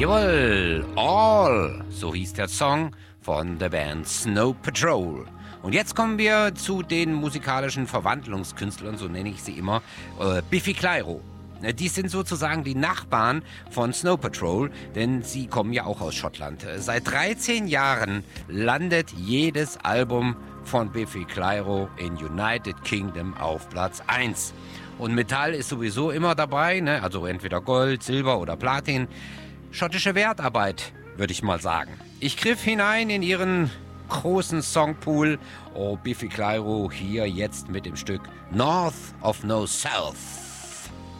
Jawohl, All, so hieß der Song von der Band Snow Patrol. Und jetzt kommen wir zu den musikalischen Verwandlungskünstlern, so nenne ich sie immer, Biffy Clyro. Die sind sozusagen die Nachbarn von Snow Patrol, denn sie kommen ja auch aus Schottland. Seit 13 Jahren landet jedes Album von Biffy Clyro in United Kingdom auf Platz 1. Und Metall ist sowieso immer dabei, ne? Also entweder Gold, Silber oder Platin. Schottische Wertarbeit, würde ich mal sagen. Ich griff hinein in ihren großen Songpool. Oh, Biffy Clyro hier jetzt mit dem Stück North of No South.